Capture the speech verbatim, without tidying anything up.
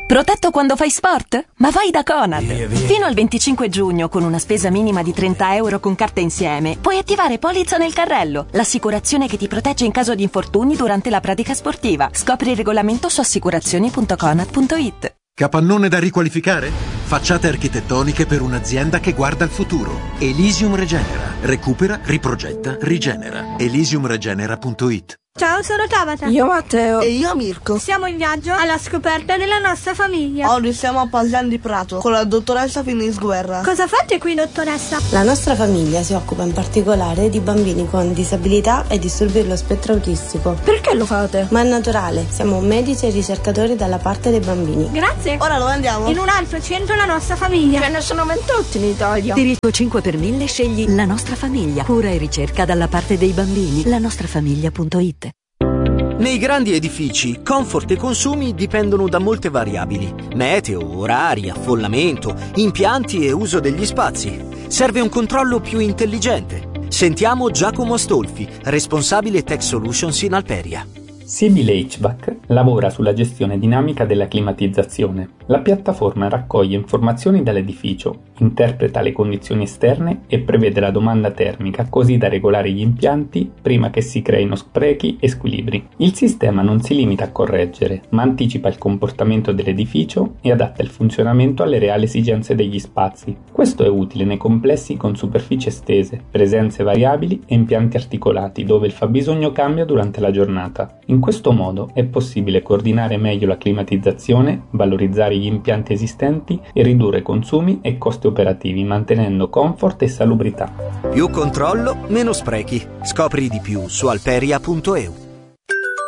Protetto quando fai sport? Ma vai da Conad! Fino al venticinque giugno, con una spesa minima di trenta euro con carta insieme, puoi attivare Polizza nel carrello, l'assicurazione che ti protegge in caso di infortuni durante la pratica sportiva. Scopri il regolamento su assicurazioni punto conad punto it. Capannone da riqualificare? Facciate architettoniche per un'azienda che guarda al futuro. Elysium Regenera. Recupera, riprogetta, rigenera. elysium regenera punto it. Ciao, sono Tabata. Io Matteo. E io Mirko. Siamo in viaggio alla scoperta della nostra famiglia. Oggi siamo a Paglian di Prato con la dottoressa Finis Guerra. Cosa fate qui, dottoressa? La nostra famiglia si occupa in particolare di bambini con disabilità e disturbi dello spettro autistico. Perché lo fate? Ma è naturale, siamo medici e ricercatori dalla parte dei bambini. Grazie. Ora dove andiamo? In un altro centro la nostra famiglia. Ce ne sono ventotto in Italia. Per il tuo cinque per mille scegli La Nostra Famiglia. Cura e ricerca dalla parte dei bambini. la nostra famiglia punto it. Nei grandi edifici, comfort e consumi dipendono da molte variabili. Meteo, orari, affollamento, impianti e uso degli spazi. Serve un controllo più intelligente. Sentiamo Giacomo Astolfi, responsabile Tech Solutions in Alperia. Sibile H V A C lavora sulla gestione dinamica della climatizzazione. La piattaforma raccoglie informazioni dall'edificio, interpreta le condizioni esterne e prevede la domanda termica così da regolare gli impianti prima che si creino sprechi e squilibri. Il sistema non si limita a correggere, ma anticipa il comportamento dell'edificio e adatta il funzionamento alle reali esigenze degli spazi. Questo è utile nei complessi con superfici estese, presenze variabili e impianti articolati dove il fabbisogno cambia durante la giornata. In questo modo è possibile coordinare meglio la climatizzazione, valorizzare gli impianti esistenti e ridurre consumi e costi operativi mantenendo comfort e salubrità. Più controllo, meno sprechi. Scopri di più su alperia punto e u.